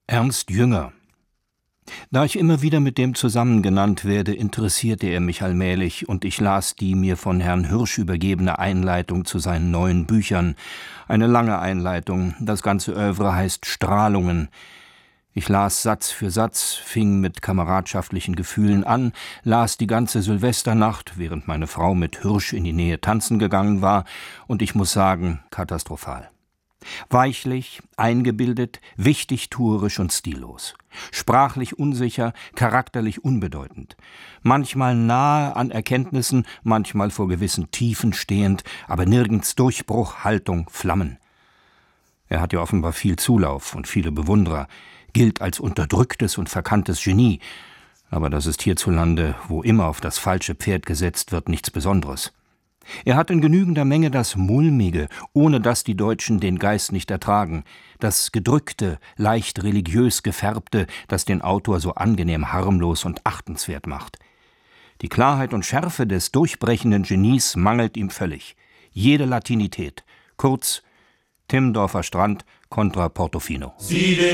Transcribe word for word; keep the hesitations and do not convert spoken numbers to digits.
Ernst Jünger. Da ich immer wieder mit dem zusammen genannt werde, interessierte er mich allmählich, und ich las die mir von Herrn Hirsch übergebene Einleitung zu seinen neuen Büchern. Eine lange Einleitung, das ganze Œuvre heißt Strahlungen. Ich las Satz für Satz, fing mit kameradschaftlichen Gefühlen an, las die ganze Silvesternacht, während meine Frau mit Hirsch in die Nähe tanzen gegangen war, und ich muss sagen, katastrophal. Weichlich, eingebildet, wichtigtuerisch und stillos. Sprachlich unsicher, charakterlich unbedeutend. Manchmal nahe an Erkenntnissen, manchmal vor gewissen Tiefen stehend, aber nirgends Durchbruch, Haltung, Flammen. Er hat ja offenbar viel Zulauf und viele Bewunderer, gilt als unterdrücktes und verkanntes Genie, aber das ist hierzulande, wo immer auf das falsche Pferd gesetzt wird, nichts Besonderes. Er hat in genügender Menge das Mulmige, ohne das die Deutschen den Geist nicht ertragen, das Gedrückte, leicht religiös Gefärbte, das den Autor so angenehm harmlos und achtenswert macht. Die Klarheit und Schärfe des durchbrechenden Genies mangelt ihm völlig. Jede Latinität. Kurz, Timmendorfer Strand kontra Portofino.